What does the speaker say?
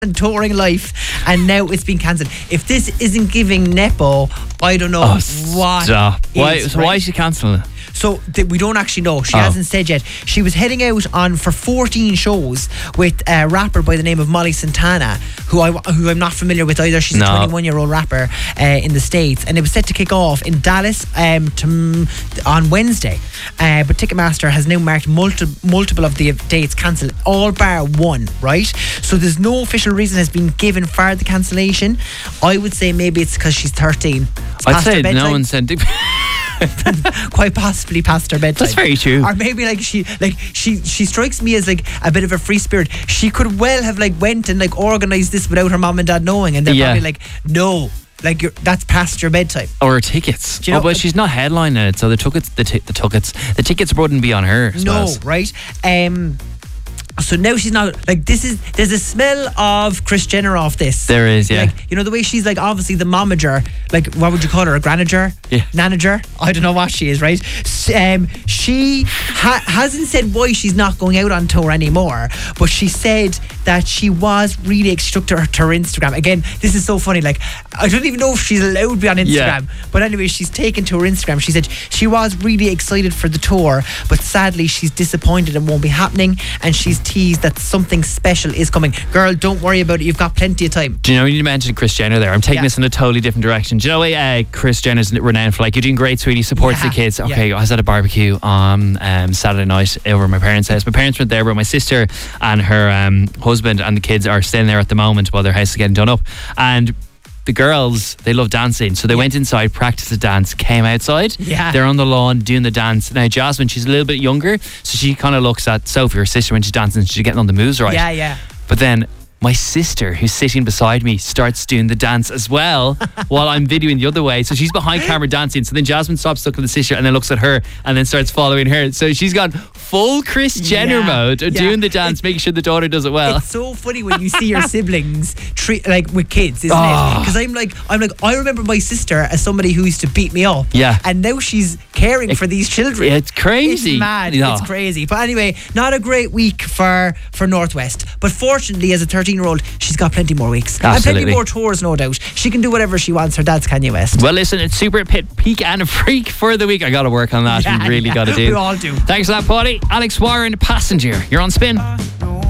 touring life, and now it's been cancelled. If this isn't giving Nepo, I don't know what. Stop. Why is she cancelling it? So we don't actually know. She hasn't said yet. She was heading out for 14 shows with a rapper by the name of Molly Santana, who I'm not familiar with either. She's a 21-year-old rapper in the States, and it was set to kick off in Dallas on Wednesday. But Ticketmaster has now marked multiple of the dates cancelled, all bar one, right? So there's no official reason has been given for the cancellation. I would say maybe it's because she's 13. I'd say no one said quite possibly past her bedtime. That's very true. Or maybe she strikes me as like a bit of a free spirit. She could well have went and organised this without her mom and dad knowing, and they're probably no, that's past your bedtime. Or her tickets. But she's not headlining it, so the tickets wouldn't be on her. No, right? So now she's not there's a smell of Kris Jenner off this. There is, yeah. The way she's obviously the momager, what would you call her, a granager? Yeah. Nanager? I don't know what she is, right? She hasn't said why she's not going out on tour anymore, but she said that she was really stuck to her Instagram. Again, this is so funny, I don't even know if she's allowed to be on Instagram, but anyway, she's taken to her Instagram. She said she was really excited for the tour, but sadly she's disappointed it won't be happening, and she's teased that something special is coming. Girl, don't worry about it, you've got plenty of time. Do you know, you mentioned Kris Jenner there, I'm taking this in a totally different direction. Do you know Kris Jenner's renowned for you're doing great, sweetie, supports the kids. Okay, I was at a barbecue on Saturday night over at my parents' house. My parents weren't there, but my sister and her husband and the kids are staying there at the moment while their house is getting done up. And the girls, they love dancing, so they went inside, practiced the dance, came outside. They're on the lawn doing the dance. Now Jasmine, she's a little bit younger, so she kind of looks at Sophie, her sister, when she's dancing, she's getting on the moves right. But then my sister, who's sitting beside me, starts doing the dance as well while I'm videoing the other way. So she's behind camera dancing. So then Jasmine stops looking at the sister and then looks at her and then starts following her. So she's got full Kris Jenner mode, doing the dance, making sure the daughter does it well. It's so funny when you see your siblings treat with kids, isn't it? Because I remember my sister as somebody who used to beat me up. And now she's caring for these children. It's crazy. It's mad. It's crazy. But anyway, not a great week for Northwest. But fortunately, as a 13-year-old, she's got plenty more weeks. Absolutely. And plenty more tours, no doubt. She can do whatever she wants. Her dad's Kanye West. Well, listen, it's Super Pit Peak and a Freak for the week. I got to work on that. We really got to do. We all do. Thanks for that, Paulie. Alex Warren, Passenger. You're on Spin.